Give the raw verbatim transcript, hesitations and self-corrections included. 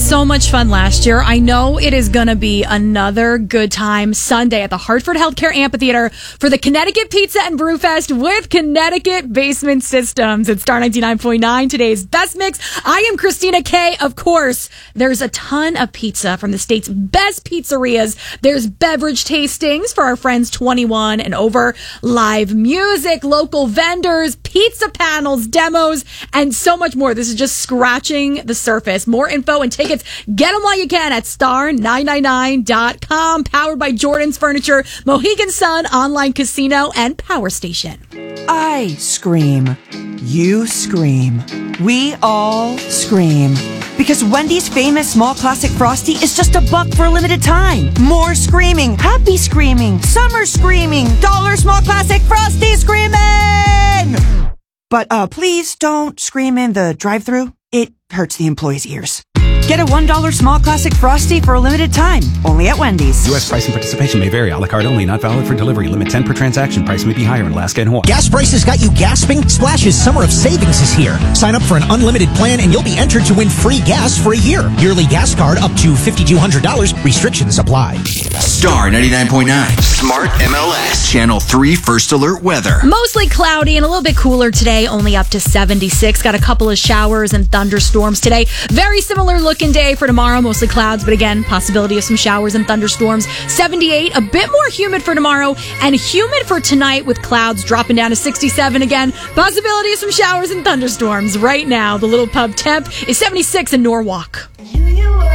so much fun last year. I know it is going to be another good time Sunday at the Hartford Healthcare Amphitheater for the Connecticut Pizza and Brew Fest with Connecticut Basement Systems. It's Star ninety-nine point nine, today's best mix. I am Christina Kay. Of course, there's a ton of pizza from the state's best pizzerias. There's beverage tastings for our friends twenty-one and over, live music, local vendors, pizza panels, demos, and so much more. This is just scratching the surface. More info and tickets, get them while you can at star nine ninety-nine dot com. Powered by Jordan's Furniture, Mohegan Sun Online Casino, and Power Station. I scream. You scream. We all scream. Because Wendy's famous small classic Frosty is just a buck for a limited time. More screaming, happy screaming, summer screaming, dollar small classic Frosty screaming! But uh, please don't scream in the drive-thru. It hurts the employees' ears. Get a one dollar small classic Frosty for a limited time. Only at Wendy's. U S price and participation may vary. A la carte only. Not valid for delivery. Limit ten per transaction. Price may be higher in Alaska and Hawaii. Gas prices got you gasping? Splash's Summer of Savings is here. Sign up for an unlimited plan and you'll be entered to win free gas for a year. Yearly gas card up to five thousand two hundred dollars. Restrictions apply. Star ninety-nine point nine. Smart M L S. Channel three First Alert Weather. Mostly cloudy and a little bit cooler today. Only up to seventy-six. Got a couple of showers and thunderstorms today. Very similar looking day for tomorrow. Mostly clouds, but again, possibility of some showers and thunderstorms. seventy-eight, a bit more humid for tomorrow, and humid for tonight with clouds dropping down to sixty-seven again. Possibility of some showers and thunderstorms. Right now, the Little Pub temp is seventy-six in Norwalk.